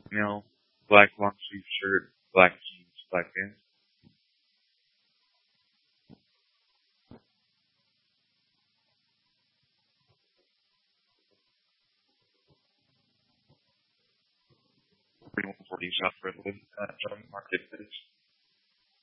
Black long sleeve shirt, black jeans, black pants. 4140 South Redwood, John Market Footage.